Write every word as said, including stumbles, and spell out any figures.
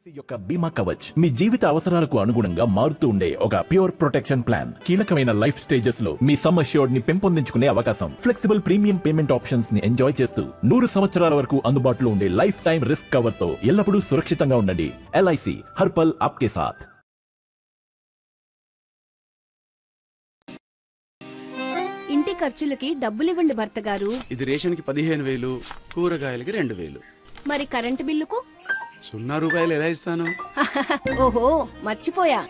LIC యొక్క బీమా కవచ్ మీ జీవిత అవసరాలకు అనుగుణంగా మారుతూ ఉండే ఒక ప్యూర్ ప్రొటెక్షన్ ప్లాన్. కీలకమైన లైఫ్ స్టేజెస్ లో మీ సమ్ అష్యూర్డ్ ని పెంపొందించుకునే అవకాశం, ఫ్లెక్సిబుల్ ప్రీమియం పేమెంట్ ఆప్షన్స్ ని ఎంజాయ్ చేస్తూ నూరు సంవత్సరాల వరకు అందుబాటులో ఉండే లైఫ్ టైం రిస్క్ కవర్ తో ఎల్లప్పుడూ సురక్షితంగా ఉండండి. ఎల్ఐసి హర్పల్ ఆప్కే సాథ్. ఇంటి ఖర్చులకి డబ్బులివ్వండి భర్త గారు. ఇది రేషన్ కి పదిహేను వేలు, కూరగాయలకి రెండు వేలు. మరి కరెంటు బిల్లుకు సున్నా రూపాయలు ఎలా ఇస్తాను? ఓహో మర్చిపోయా.